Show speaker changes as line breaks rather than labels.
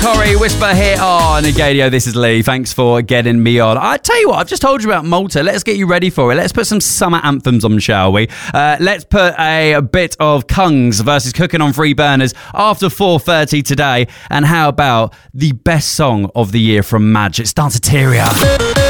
Corey, Whisper here on Gadio. This is Lee. Thanks for getting me on. I tell you what, I've just told you about Malta. Let's get you ready for it. Let's put some summer anthems on, shall we? Let's put a bit of Kungs versus Cooking on Three Burners after 4:30 today. And how about the best song of the year from Madge? It's Danceteria.